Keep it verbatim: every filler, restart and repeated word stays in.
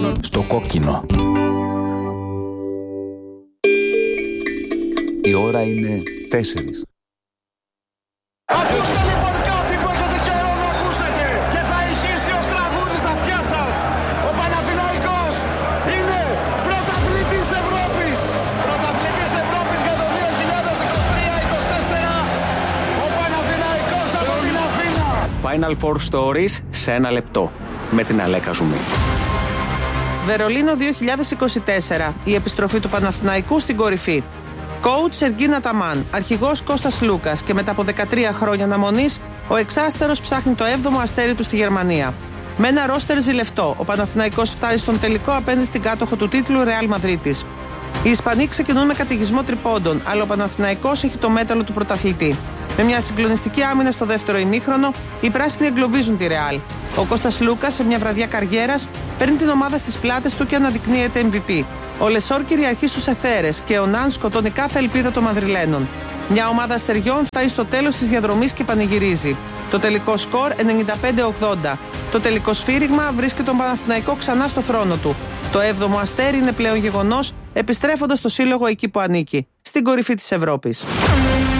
στο κόκκινο. Η ώρα είναι τέσσερις. Ακούστε λοιπόν κάτι που έχετε καιρό να ακούσετε και θα ηχήσει ως τραγούδι στα αυτιά σας. Ο Παναθηναϊκός είναι πρωταθλητής Ευρώπης. Πρωταθλητής Ευρώπης για το δύο χιλιάδες είκοσι τρία είκοσι τέσσερα. Ο Παναθηναϊκός από την Αθήνα. Final Four Stories σε ένα λεπτό με την Αλέκα Ζουμή. Βερολίνο δύο χιλιάδες είκοσι τέσσερα. Η επιστροφή του Παναθηναϊκού στην κορυφή. Coach Σεργίν Αταμάν, αρχηγός Κώστας Λούκας και μετά από δεκατρία χρόνια αναμονής, ο εξάστερος ψάχνει το έβδομο αστέρι του στη Γερμανία. Με ένα ρόστερ ζηλευτό, ο Παναθηναϊκός φτάνει στον τελικό απέναντι στην κάτοχο του τίτλου Ρεάλ Μαδρίτης. Οι Ισπανοί ξεκινούν με καταιγισμό τριπώντων, αλλά ο Παναθηναϊκός έχει το μέταλλο του πρωταθλητή. Με μια συγκλονιστική άμυνα στο δεύτερο ημίχρονο, οι πράσινοι εγκλωβίζουν τη Ρεάλ. Ο Κώστας Λούκας, σε μια βραδιά καριέρας, παίρνει την ομάδα στις πλάτες του και αναδεικνύεται εμ βι πι. Ο Λεσόρ κυριαρχεί στους εθέρες και ο Ναν σκοτώνει κάθε ελπίδα των Μαδριλένων. Μια ομάδα αστεριών φτάνει στο τέλος της διαδρομής και πανηγυρίζει. Το τελικό σκορ ενενήντα πέντε ογδόντα. Το τελικό σφύριγμα βρίσκει τον Παναθηναϊκό ξανά στο θρόνο του. Το έβδομο αστέρι είναι πλέον γεγονός, επιστρέφοντας στο σύλλογο εκεί που ανήκει, στην κορυφή της Ευρώπης.